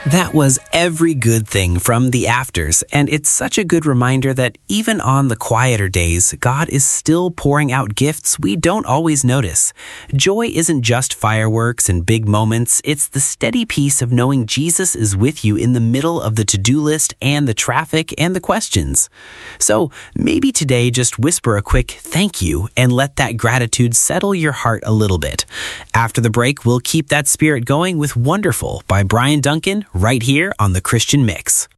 That was Every Good Thing from The Afters, and it's such a good reminder that even on the quieter days, God is still pouring out gifts we don't always notice. Joy isn't just fireworks and big moments, it's the steady peace of knowing Jesus is with you in the middle of the to-do list and the traffic and the questions. So maybe today just whisper a quick thank you and let that gratitude settle your heart a little bit. After the break, we'll keep that spirit going with Wonderful by Brian Duncan, right here on The Christian Mix.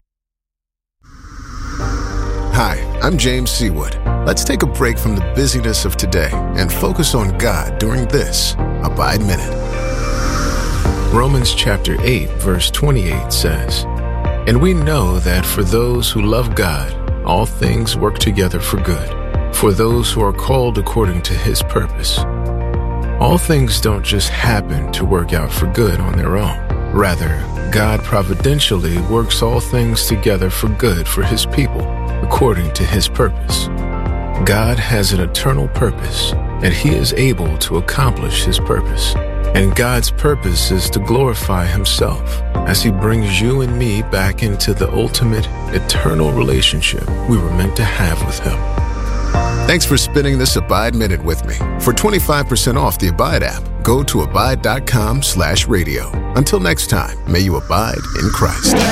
Hi, I'm James Seawood. Let's take a break from the busyness of today and focus on God during this Abide Minute. Romans chapter 8, verse 28 says, "And we know that for those who love God, all things work together for good, for those who are called according to His purpose." All things don't just happen to work out for good on their own. Rather, God providentially works all things together for good for His people, according to His purpose. God has an eternal purpose, and He is able to accomplish His purpose. And God's purpose is to glorify Himself as He brings you and me back into the ultimate, eternal relationship we were meant to have with Him. Thanks for spending this Abide Minute with me. For 25% off the Abide app, go to abide.com/radio. Until next time, may you abide in Christ.